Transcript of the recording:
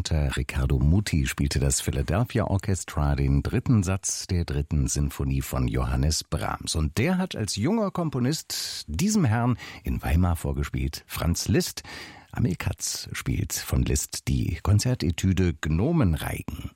Unter Riccardo Muti spielte das Philadelphia Orchestra den dritten Satz der dritten Sinfonie von Johannes Brahms. Und der hat als junger Komponist diesem Herrn in Weimar vorgespielt, Franz Liszt. Amil Katz spielt von Liszt die Konzertetüde Gnomenreigen.